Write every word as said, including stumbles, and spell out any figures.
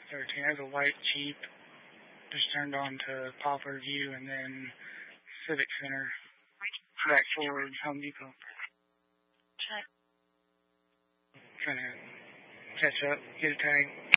thirteen. There's a white Jeep just turned on to Poplar View, and then Civic Center, back forward Home Depot. Check. Trying to catch up, get a tag.